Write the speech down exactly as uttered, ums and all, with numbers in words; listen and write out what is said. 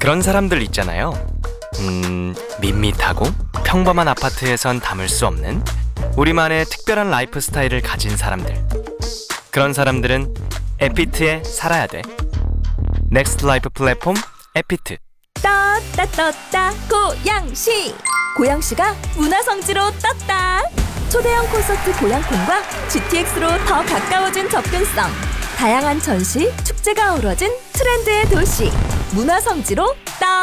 그런 사람들 있잖아요. 음, 밋밋하고 평범한 아파트에선 담을 수 없는 우리만의 특별한 라이프 스타일을 가진 사람들. 그런 사람들은 에피트에 살아야 돼. 넥스트 라이프 플랫폼 에피트. 떴다 떴다 고양시. 고양시가 문화성지로 떴다. 초대형 콘서트 고양콘과 지티엑스로 더 가까워진 접근성. 다양한 전시, 축제가 어우러진 트렌드의 도시 문화성지로